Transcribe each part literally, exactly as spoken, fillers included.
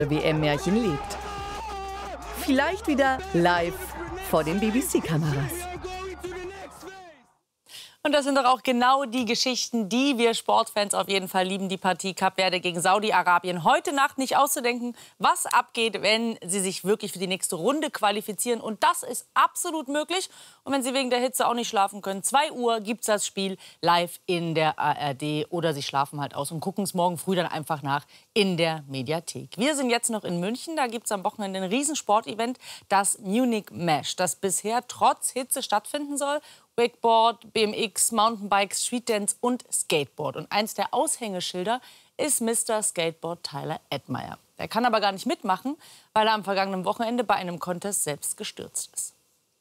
W M-Märchen lebt. Vielleicht wieder live vor den B B C-Kameras. Und das sind doch auch genau die Geschichten, die wir Sportfans auf jeden Fall lieben. Die Partie Kap Verde gegen Saudi-Arabien. Heute Nacht nicht auszudenken, was abgeht, wenn sie sich wirklich für die nächste Runde qualifizieren. Und das ist absolut möglich. Und wenn Sie wegen der Hitze auch nicht schlafen können, zwei Uhr gibt es das Spiel live in der A R D. Oder Sie schlafen halt aus und gucken es morgen früh dann einfach nach in der Mediathek. Wir sind jetzt noch in München. Da gibt es am Wochenende ein Riesensportevent, das Munich Mesh, das bisher trotz Hitze stattfinden soll. Wakeboard, B M X, Mountainbikes, Streetdance und Skateboard. Und eins der Aushängeschilder ist Mister Skateboard Tyler Edmire. Der kann aber gar nicht mitmachen, weil er am vergangenen Wochenende bei einem Contest selbst gestürzt ist.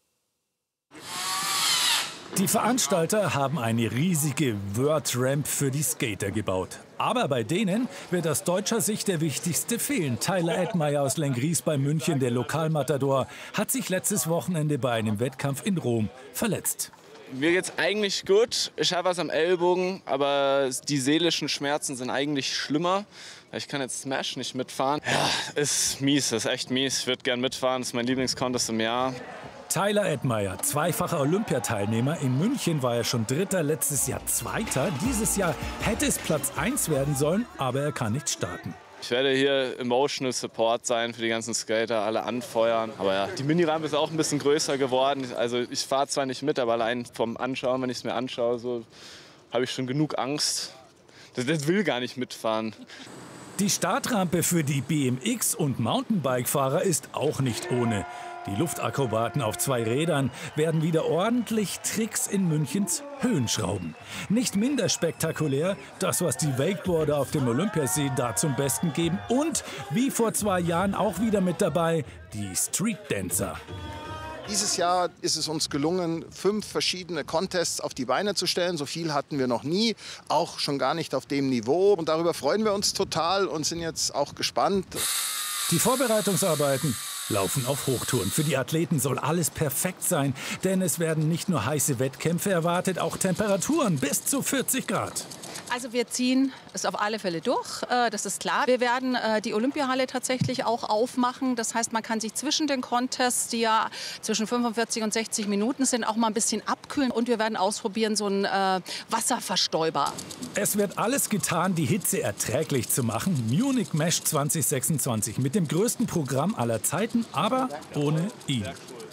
Die Veranstalter haben eine riesige Word-Ramp für die Skater gebaut. Aber bei denen wird aus deutscher Sicht der wichtigste fehlen. Tyler Edmire aus Lenggries bei München, der Lokalmatador, hat sich letztes Wochenende bei einem Wettkampf in Rom verletzt. Mir geht's eigentlich gut. Ich habe was am Ellbogen, aber die seelischen Schmerzen sind eigentlich schlimmer. Ich kann jetzt Smash nicht mitfahren. Ja, ist mies, ist echt mies. Ich würde gern mitfahren, das ist mein Lieblingscontest im Jahr. Tyler Edmire, zweifacher Olympiateilnehmer. In München war er schon Dritter, letztes Jahr Zweiter. Dieses Jahr hätte es Platz eins werden sollen, aber er kann nicht starten. Ich werde hier Emotional Support sein für die ganzen Skater, alle anfeuern. Aber ja, die Minirampe ist auch ein bisschen größer geworden. Also ich fahre zwar nicht mit, aber allein vom Anschauen, wenn ich es mir anschaue, so, habe ich schon genug Angst. Das, das will gar nicht mitfahren. Die Startrampe für die B M X- und Mountainbike-Fahrer ist auch nicht ohne. Die Luftakrobaten auf zwei Rädern werden wieder ordentlich Tricks in Münchens Höhen schrauben. Nicht minder spektakulär das, was die Wakeboarder auf dem Olympiasee da zum Besten geben. Und wie vor zwei Jahren auch wieder mit dabei, die Streetdancer. Dieses Jahr ist es uns gelungen, fünf verschiedene Contests auf die Beine zu stellen. So viel hatten wir noch nie, auch schon gar nicht auf dem Niveau. Und darüber freuen wir uns total und sind jetzt auch gespannt. Die Vorbereitungsarbeiten laufen auf Hochtouren. Für die Athleten soll alles perfekt sein, denn es werden nicht nur heiße Wettkämpfe erwartet, auch Temperaturen bis zu vierzig Grad. Also wir ziehen es auf alle Fälle durch, das ist klar. Wir werden die Olympiahalle tatsächlich auch aufmachen. Das heißt, man kann sich zwischen den Contests, die ja zwischen fünfundvierzig und sechzig Minuten sind, auch mal ein bisschen abkühlen. Und wir werden ausprobieren, so einen äh, Wasserverstäuber. Es wird alles getan, die Hitze erträglich zu machen. Munich Mesh zwanzig sechsundzwanzig mit dem größten Programm aller Zeiten, aber ohne ihn.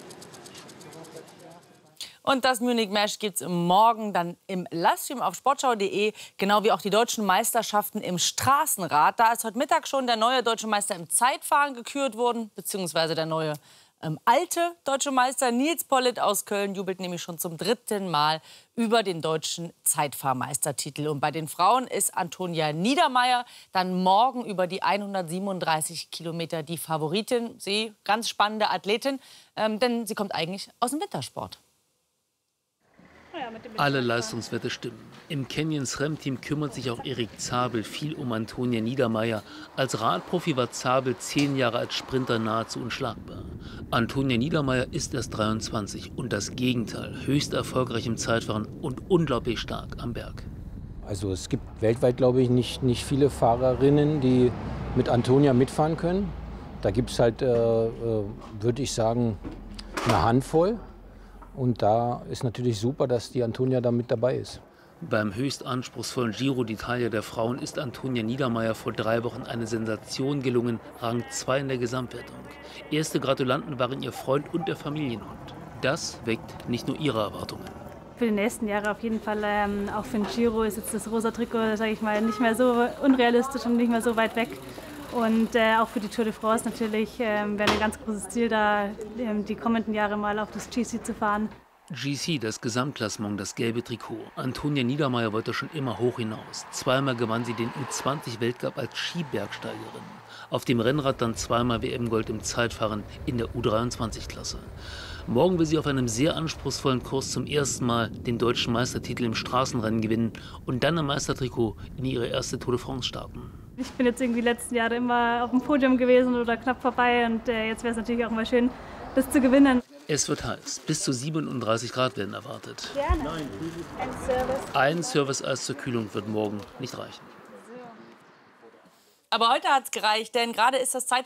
Und das Munich Mesh gibt es morgen dann im Livestream auf sportschau punkt de, genau wie auch die deutschen Meisterschaften im Straßenrad. Da ist heute Mittag schon der neue deutsche Meister im Zeitfahren gekürt worden, beziehungsweise der neue ähm, alte deutsche Meister Nils Politt aus Köln jubelt nämlich schon zum dritten Mal über den deutschen Zeitfahrmeistertitel. Und bei den Frauen ist Antonia Niedermeier dann morgen über die hundertsiebenunddreißig Kilometer die Favoritin. Sie, ganz spannende Athletin, ähm, denn sie kommt eigentlich aus dem Wintersport. Alle Leistungswerte stimmen. Im Canyon SRAM-Team kümmert sich auch Erik Zabel viel um Antonia Niedermeier. Als Radprofi war Zabel zehn Jahre als Sprinter nahezu unschlagbar. Antonia Niedermeier ist erst dreiundzwanzig und das Gegenteil, höchst erfolgreich im Zeitfahren und unglaublich stark am Berg. Also es gibt weltweit, glaube ich, nicht, nicht viele Fahrerinnen, die mit Antonia mitfahren können. Da gibt es halt, äh, äh, würde ich sagen, eine Handvoll. Und da ist natürlich super, dass die Antonia da mit dabei ist. Beim höchst anspruchsvollen Giro d'Italia der Frauen ist Antonia Niedermeier vor drei Wochen eine Sensation gelungen, Rang zwei in der Gesamtwertung. Erste Gratulanten waren ihr Freund und der Familienhund. Das weckt nicht nur ihre Erwartungen. Für die nächsten Jahre auf jeden Fall, ähm, auch für den Giro ist jetzt das rosa Trikot, sage ich mal, nicht mehr so unrealistisch und nicht mehr so weit weg. Und äh, auch für die Tour de France natürlich ähm, wäre ein ganz großes Ziel, da ähm, die kommenden Jahre mal auf das G C zu fahren. G C, das Gesamtklassement, das gelbe Trikot. Antonia Niedermeier wollte schon immer hoch hinaus. Zweimal gewann sie den U zwanzig Weltcup als Skibergsteigerin. Auf dem Rennrad dann zweimal W M-Gold im Zeitfahren in der U dreiundzwanzig-Klasse. Morgen will sie auf einem sehr anspruchsvollen Kurs zum ersten Mal den deutschen Meistertitel im Straßenrennen gewinnen und dann im Meistertrikot in ihre erste Tour de France starten. Ich bin jetzt irgendwie die letzten Jahre immer auf dem Podium gewesen oder knapp vorbei und äh, jetzt wäre es natürlich auch mal schön, das zu gewinnen. Es wird heiß. Bis zu siebenunddreißig Grad werden erwartet. Gerne. Ein Service. Ein Service-Eis zur Kühlung wird morgen nicht reichen. Aber heute hat es gereicht, denn gerade ist das Zeit